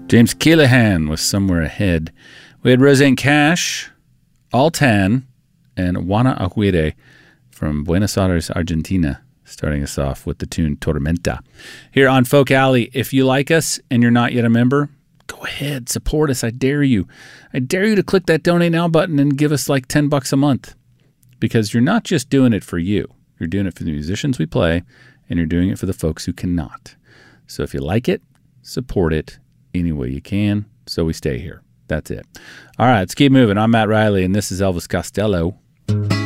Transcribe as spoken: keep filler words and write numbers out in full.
James Keelahan was Somewhere Ahead. We had Roseanne Cash, Altan, and Juana Aguirre from Buenos Aires, Argentina, starting us off with the tune Tormenta. Here on Folk Alley, if you like us and you're not yet a member, go ahead, support us. I dare you. I dare you to click that Donate Now button and give us like ten bucks a month, because you're not just doing it for you. You're doing it for the musicians we play, and you're doing it for the folks who cannot. So if you like it, support it any way you can, so we stay here. That's it. All right, let's keep moving. I'm Matt Riley, and this is Elvis Costello.